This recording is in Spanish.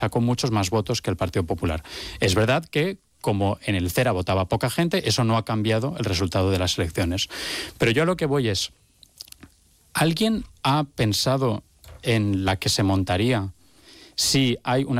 sacó muchos más votos que el Partido Popular. Es verdad que, como en el CERA votaba poca gente, eso no ha cambiado el resultado de las elecciones. Pero yo a lo que voy es, ¿alguien ha pensado en la que se montaría si hay una